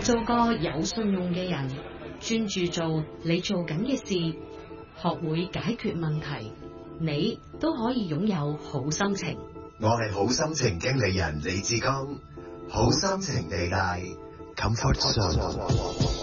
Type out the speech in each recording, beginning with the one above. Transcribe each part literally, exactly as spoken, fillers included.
做個有信用嘅人，專注做你做緊嘅事，學會解決問題，你都可以擁有好心情。 我係好心情經理人李志剛，好心情地帶 Comfort Zone。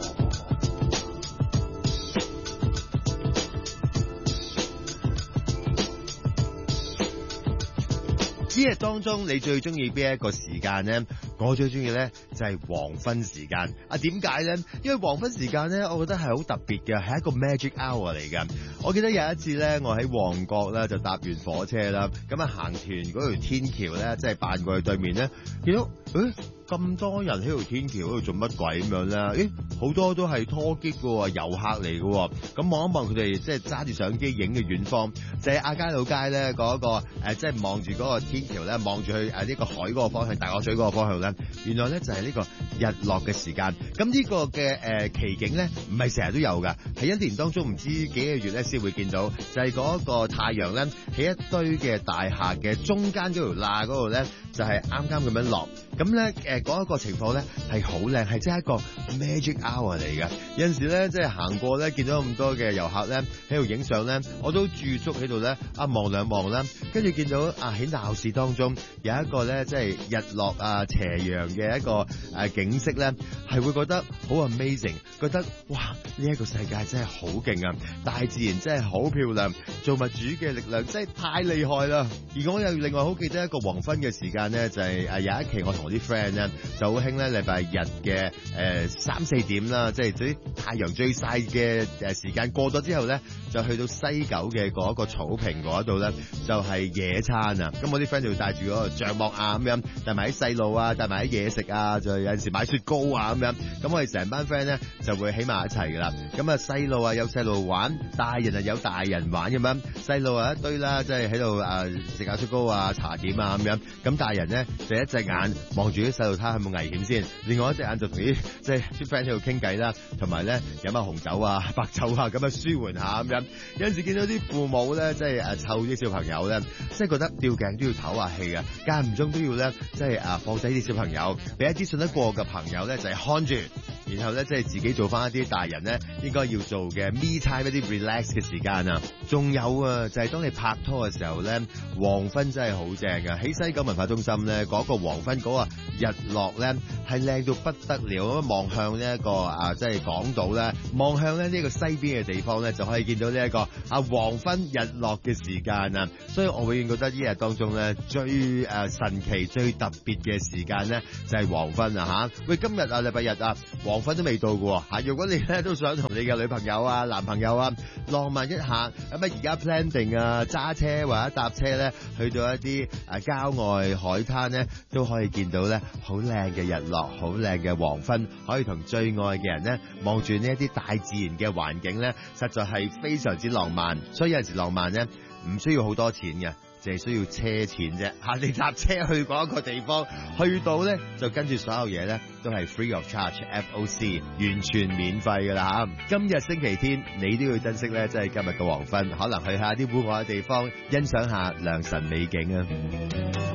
一日當中你最中意邊一個時間呢？我最中意呢就係黃昏時間。啊，點解呢？因為黃昏時間呢，我覺得係好特別嘅，係一個 magic hour 嚟嘅。我記得有一次呢，我喺旺角呢就搭完火車啦，咁啊行團嗰條天橋呢，即係扮過去對面呢，見到誒咁多人喺條天橋嗰度做乜鬼咁樣咧？誒好多都係拖機嘅喎，遊客嚟嘅喎。咁望一望佢哋即係揸住相機影嘅遠方，就係亞皆老街咧嗰個誒，即係望住嗰個天橋咧，望住去誒呢個海嗰個方向，大角咀嗰個方向咧，原來咧就係呢個日落嘅時間。咁呢個嘅誒奇景咧，唔係成日都有㗎，係一年當中唔知幾個月咧先會見到，就係嗰個太陽咧喺一堆嘅大廈嘅中間嗰條罅嗰度咧，就係啱啱咁樣落。咁咧誒嗰一個情況咧係好靚，係即係一個 magic hour 嚟嘅。有陣時咧即係行過咧，見到咁多嘅遊客咧喺度影相咧，我都駐足喺度咧啊望兩望啦，跟住見到啊喺鬧市當中有一個咧即係日落啊斜陽嘅一個誒景色咧，係會覺得好 amazing， 覺得哇呢一個世界真係好勁啊！大自然真係好漂亮，造物主嘅力量真係太厲害啦！而我又另外好記得一個黃昏嘅時間咧，就係誒有一期我同我啲 friend 咧就好興咧禮拜日嘅誒三四點啦，即係啲太陽最曬嘅誒時間過咗之後咧，就去到西九嘅嗰個草坪嗰度咧，就係野餐啊！咁我啲 friend 就會帶住嗰個帳幕啊咁樣，帶埋啲細路啊，帶埋啲嘢食啊，就有陣時買雪糕啊咁樣。咁我哋成班 friend 咧就會起埋一齊噶啦。咁啊細路啊有細路玩，大人啊有大人玩咁樣。細路啊一堆啦，即係喺度誒食下雪糕啊、茶點啊咁樣。咁大人咧就一隻眼望住啲細路睇下有冇危險先，另外一隻眼就同啲即係啲 friend 喺度傾偈啦，同埋咧飲下紅酒啊、白酒啊咁樣舒緩下咁樣。有陣時見到啲父母咧，即係誒湊啲小朋友咧，即係覺得吊頸都要唞下氣啊，間唔中都要咧，即係誒放低啲小朋友，俾一啲信得過嘅朋友咧就係看住，然後咧即係自己做翻一啲大人咧應該要做嘅 me time 一啲 relax 嘅時間啊。仲有啊，就係當你拍拖嘅時候咧，黃昏真係好正噶。喺西九文化中心咧，嗰個黃昏嗰個日落咧係靚到不得了，咁望向呢一個啊即係港島咧，望向咧呢個西邊嘅地方咧，就可以見到呢一個啊黃昏日落嘅時間啊。所以我永遠覺得呢日當中咧最誒神奇、最特別嘅時間咧就係黃昏啊吓。喂，今日啊禮拜日啊黃昏都未到嘅吓，如果你咧都想同你嘅女朋友啊、男朋友啊浪漫一下，咁啊而家 plan 定啊揸車或者搭車咧去到一啲誒郊外海灘咧，都可以見到咧好靚嘅日落、好靚嘅黃昏，可以同最愛嘅人咧望住呢一啲大自然嘅環境咧，實在係非常之浪漫。所以有陣時浪漫咧唔需要好多錢嘅，淨係需要車錢啫嚇。你搭車去嗰一個地方，去到咧就跟住所有嘢咧都係 free of charge，F O C 完全免費㗎啦嚇。今日星期天你都要珍惜咧，即係今日嘅黃昏，可能去下啲戶外嘅地方，欣賞下良辰美景啊！